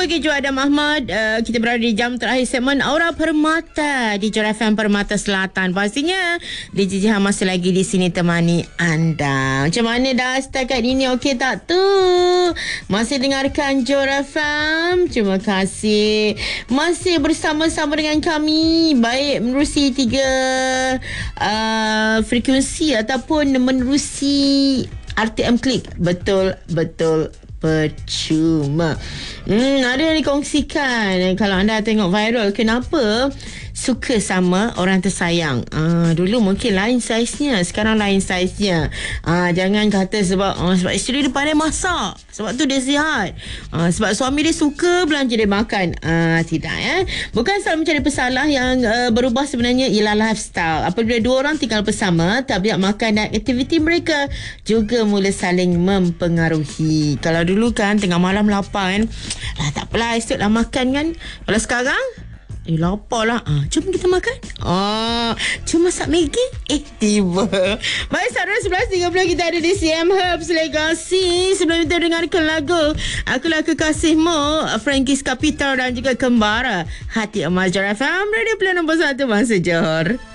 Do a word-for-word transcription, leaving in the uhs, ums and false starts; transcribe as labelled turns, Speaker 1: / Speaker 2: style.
Speaker 1: bagi Juada Mahmud. uh, Kita berada di jam terakhir segmen Aura Permata di Jora F M Permata Selatan. Pastinya D J Jihan masih lagi di sini temani anda. Macam mana dah setakat ini, okey tak tu? Masih dengarkan Jora F M? Terima kasih masih bersama-sama dengan kami, baik menerusi tiga uh, frekuensi ataupun menerusi R T M Klik. Betul betul percuma. Hmm, ada yang dikongsikan kalau anda tengok viral, kenapa suka sama orang tersayang. Ah, dulu mungkin lain saiznya, sekarang lain saiznya. Ah, jangan kata sebab ah, sebab isteri dia pandai masak, sebab tu dia sihat. Ah, sebab suami dia suka belanja dia makan. Ah, tidak ya. Bukan selalu mencari pesalah, yang uh, berubah sebenarnya ialah lifestyle. Apabila dua orang tinggal bersama, tabiat makan dan aktiviti mereka juga mula saling mempengaruhi. Kalau dulu kan tengah malam lapar kan, lah tak apalah esok lah makan kan. Kalau sekarang Eh lapar lah, ah, jom kita makan. Ah, cuma masak Maggi. Eh tiba. Baik, saudara, sebelas tiga puluh kita ada di C M Herbs Legacy. Sebelum kita dengarkan lagu Akulah Kekasihmu, Frankis Capital dan juga Kembara Hati Emas, Jora F M, radio pilihan nombor satu Bangsa Johor.